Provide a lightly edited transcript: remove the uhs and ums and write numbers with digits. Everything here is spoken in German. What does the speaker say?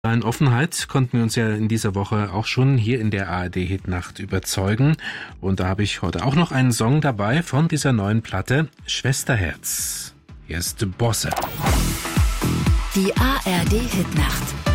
In Offenheit konnten wir uns ja in dieser Woche auch schon hier in der ARD-Hitnacht überzeugen. Und da habe ich heute auch noch einen Song dabei von dieser neuen Platte, Schwesterherz. Hier ist Bosse. Die ARD-Hitnacht.